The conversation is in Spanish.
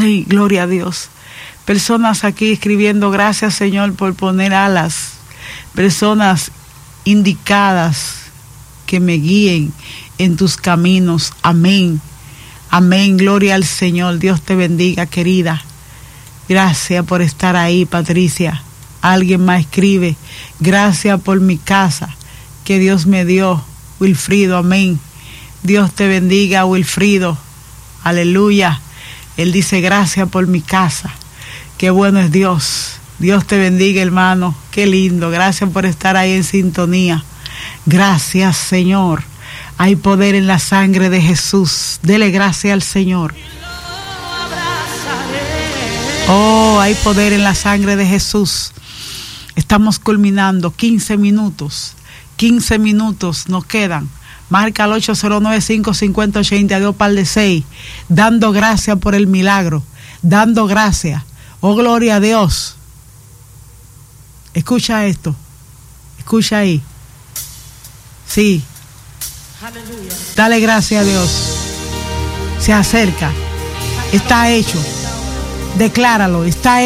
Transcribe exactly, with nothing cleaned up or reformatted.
Ay, gloria a Dios. Personas aquí escribiendo, gracias Señor por poner alas. Personas indicadas que me guíen en tus caminos. Amén. Amén. Gloria al Señor. Dios te bendiga, querida. Gracias por estar ahí, Patricia. Alguien más escribe, gracias por mi casa que Dios me dio. Wilfrido, amén. Dios te bendiga, Wilfrido. Aleluya. Él dice, gracias por mi casa. Qué bueno es Dios. Dios te bendiga, hermano. Qué lindo. Gracias por estar ahí en sintonía. Gracias, Señor. Hay poder en la sangre de Jesús. Dele gracias al Señor. Oh, hay poder en la sangre de Jesús. Estamos culminando quince minutos. quince minutos nos quedan. Marca al ocho cero nueve, cinco cinco cero, ochenta y dos par de seis. Dando gracias por el milagro. Dando gracias. Oh, gloria a Dios. Escucha esto. Escucha ahí. Sí. Aleluya. Dale gracias a Dios. Se acerca. Está hecho. Decláralo. Está hecho.